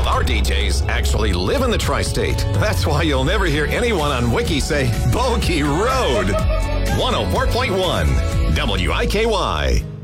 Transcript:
of our DJs actually live in the tri-state. That's why you'll never hear anyone on Wiki say Bogey Road. 104.1 WIKY.